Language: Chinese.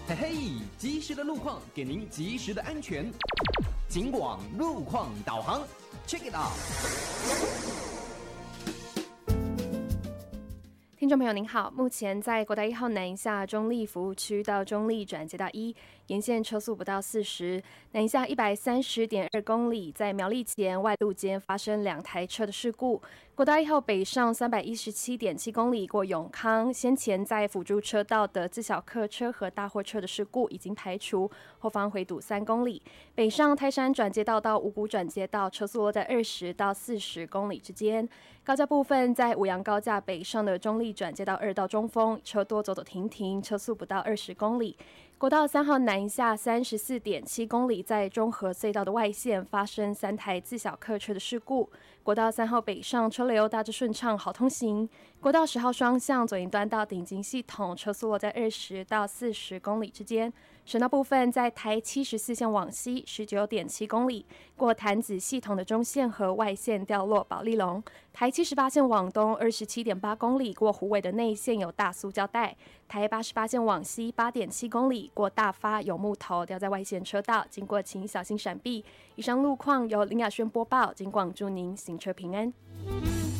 嘿嘿，及时的路况给您及时的安全。警广路况导航 ，Check it out。 听众朋友您好，目前在国道1号南下中立服务区到中立转接到1，沿线车速不到40，南下130.2公里，在苗栗前外路间发生2台车的事故。国道1号北上317.7公里过永康，先前在辅助车道的自小客车和大货车的事故已经排除，后方回堵3公里。北上泰山转接道到五股转接道，车速落在20到40公里之间。高架部分在五杨高架北上的中立转接到2到中丰，车多走走停停，车速不到20公里。国道3号南下34.7公里，在中和隧道的外线发生3台自小客车的事故。国道3号北上车流大致顺畅，好通行。国道10号双向左营端到顶金系统，车速落在20到40公里之间。省道部分在台74线往西19.7公里，过潭子系统的中线和外线掉落保利龙。台78线往东27.8公里，过虎尾的内线有大塑胶带。台88线往西8.7公里，过大发有木头掉在外线车道，经过请小心闪避。以上路况由林雅轩播报，警广祝您行车平安。